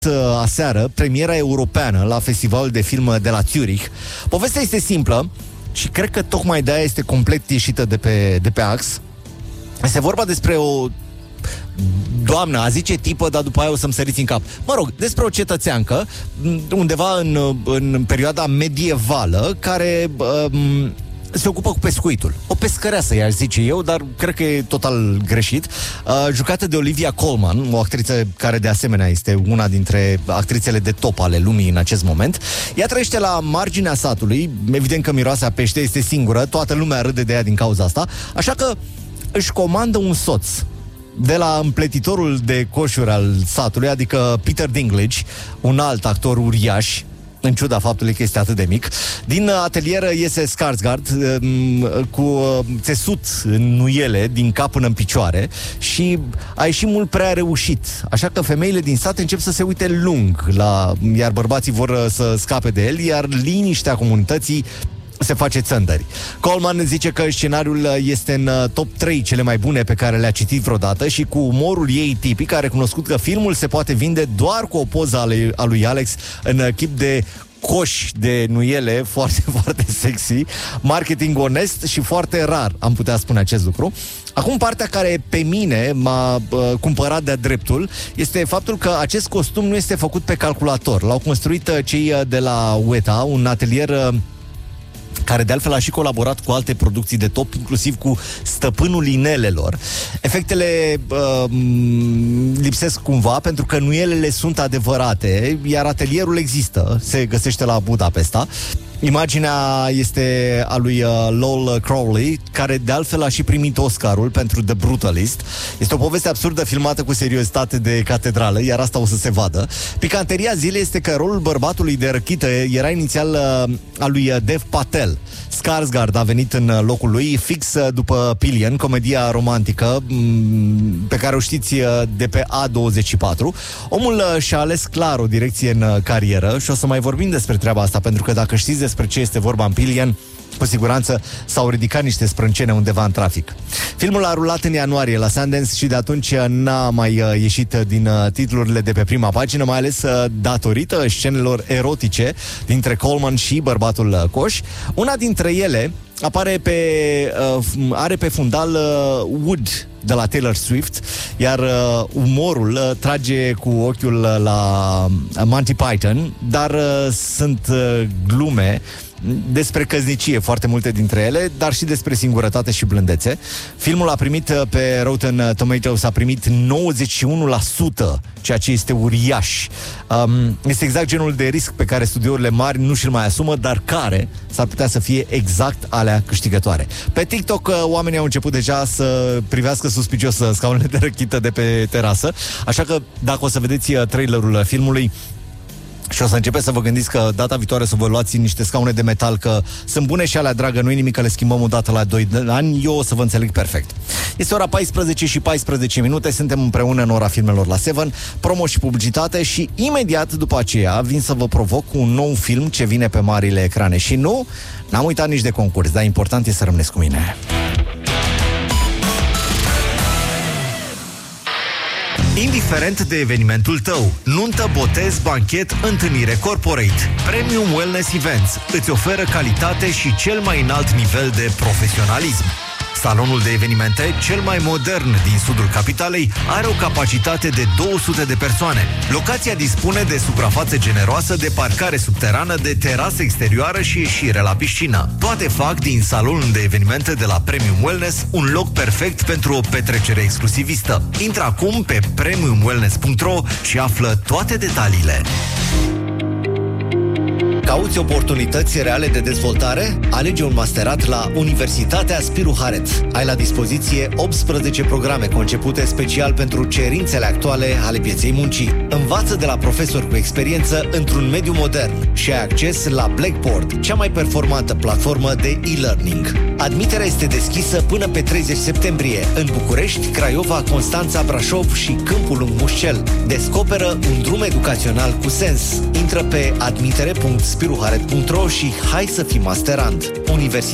aseară premiera europeană la festivalul de film de la Zurich. Povestea este simplă și cred că tocmai de aia este complet ieșită de pe ax. Este vorba despre o doamnă, a zice tipă, dar după aia o să-mi săriți în cap. Mă rog, despre o cetățeancă undeva în perioada medievală care se ocupă cu pescuitul. O pescăreasă, i-aș zice eu, dar cred că e total greșit. Jucată de Olivia Colman, o actriță care de asemenea este una dintre actrițele de top ale lumii în acest moment. Ea trăiește la marginea satului, evident că miroase a pește, este singură, toată lumea râde de ea din cauza asta, așa că își comandă un soț de la împletitorul de coșuri al satului, adică Peter Dinklage, un alt actor uriaș, în ciuda faptului că este atât de mic. Din atelieră iese Skarsgård cu țesut în nuiele din cap până în picioare și a ieșit mult prea reușit. Așa că femeile din sat încep să se uite lung iar bărbații vor să scape de el, iar liniștea comunității se face țândări. Coleman zice că scenariul este în top 3 cele mai bune pe care le-a citit vreodată și cu umorul ei tipic a recunoscut că filmul se poate vinde doar cu o poză a lui Alex în chip de coș de nuiele foarte, foarte sexy, marketing onest și foarte rar, am putea spune acest lucru. Acum, partea care pe mine m-a cumpărat de-a dreptul este faptul că acest costum nu este făcut pe calculator. L-au construit cei de la Weta, un atelier care de altfel a și colaborat cu alte producții de top, inclusiv cu Stăpânul Inelelor. Efectele lipsesc cumva, pentru că nuielele sunt adevărate, iar atelierul există, se găsește la Budapesta. Imaginea este a lui Lowell Crowley, care de altfel a și primit Oscarul pentru The Brutalist. Este o poveste absurdă filmată cu seriozitate de catedrală, iar asta o să se vadă. Picanteria zilei este că rolul bărbatului de răchită era inițial al lui Dev Patel. Skarsgård a venit în locul lui fix după Pillion, comedia romantică pe care o știți de pe A24. Omul și-a ales clar o direcție în carieră și o să mai vorbim despre treaba asta, pentru că dacă știți despre ce este vorba în Pillion, cu siguranță s-au ridicat niște sprâncene undeva în trafic. Filmul a rulat în ianuarie la Sundance și de atunci n-a mai ieșit din titlurile de pe prima pagină, mai ales datorită scenelor erotice dintre Coleman și bărbatul coș. Una dintre ele are pe fundal Wood de la Taylor Swift, iar umorul trage cu ochiul la Monty Python, dar sunt glume despre căsnicie, foarte multe dintre ele, dar și despre singurătate și blândețe. Filmul a primit pe Rotten Tomatoes, a primit 91%, ceea ce este uriaș. Este exact genul de risc pe care studiourile mari nu și-l mai asumă, dar care s-ar putea să fie exact alea câștigătoare. Pe TikTok oamenii au început deja să privească suspicios scaunele de răchită de pe terasă, așa că dacă o să vedeți trailerul filmului și o să începeți să vă gândiți că data viitoare să vă luați niște scaune de metal, că sunt bune și alea, dragă, nu-i nimic că le schimbăm o dată la 2 ani, eu o să vă înțeleg perfect. Este ora 14 și 14 minute, suntem împreună în ora filmelor la 7, promo și publicitate și imediat după aceea vin să vă provoc un nou film ce vine pe marile ecrane. Și nu, n-am uitat nici de concurs, dar important e să rămâneți cu mine. Indiferent de evenimentul tău, nuntă, botez, banchet, întâlnire corporate, Premium Wellness Events îți oferă calitate și cel mai înalt nivel de profesionalism. Salonul de evenimente, cel mai modern din sudul capitalei, are o capacitate de 200 de persoane. Locația dispune de suprafață generoasă, de parcare subterană, de terasă exterioară și ieșire la piscină. Toate fac din salonul de evenimente de la Premium Wellness un loc perfect pentru o petrecere exclusivistă. Intră acum pe premiumwellness.ro și află toate detaliile. Cauți oportunități reale de dezvoltare? Alege un masterat la Universitatea Spiru Haret. Ai la dispoziție 18 programe concepute special pentru cerințele actuale ale pieței muncii. Învață de la profesori cu experiență într-un mediu modern și ai acces la Blackboard, cea mai performantă platformă de e-learning. Admiterea este deschisă până pe 30 septembrie în București, Craiova, Constanța, Brașov și Câmpul Lung Mușcel. Descoperă un drum educațional cu sens. Intră pe admitere.spiruharet.ro și hai să fii masterand.